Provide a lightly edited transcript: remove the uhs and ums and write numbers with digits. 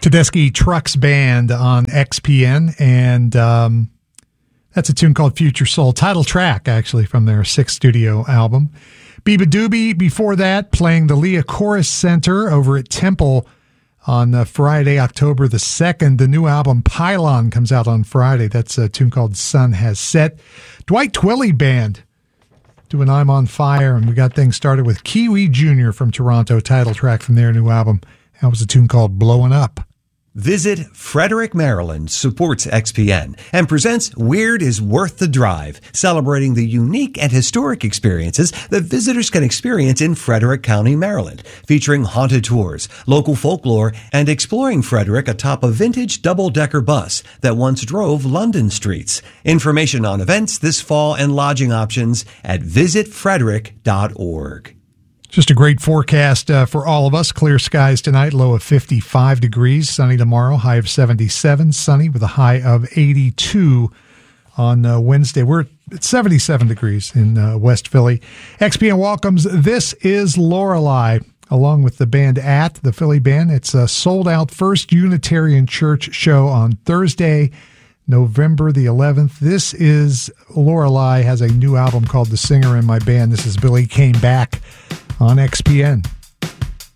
Tedeschi Trucks Band on XPN, and that's a tune called Future Soul, title track actually from their 6th studio album. Biba Doobie before that, playing the Leah Chorus Center over at Temple on Friday, October the 2nd. The new album Pylon comes out on Friday. That's a tune called Sun Has Set. Dwight Twilley Band doing I'm on Fire, and we got things started with Kiwi Jr. from Toronto, title track from their new album. That was a tune called Blowin' Up. Visit Frederick, Maryland supports XPN and presents Weird is Worth the Drive, celebrating the unique and historic experiences that visitors can experience in Frederick County, Maryland, featuring haunted tours, local folklore, and exploring Frederick atop a vintage double-decker bus that once drove London streets. Information on events this fall and lodging options at visitfrederick.org. Just a great forecast for all of us. Clear skies tonight, low of 55 degrees. Sunny tomorrow, high of 77. Sunny with a high of 82 on Wednesday. We're at 77 degrees in West Philly. XPN welcomes This Is Lorelei, along with the band At, the Philly band. It's a sold-out First Unitarian Church show on Thursday, November the 11th. This Is Lorelei has a new album called The Singer in My Band. This is Billy Came Back on XPN.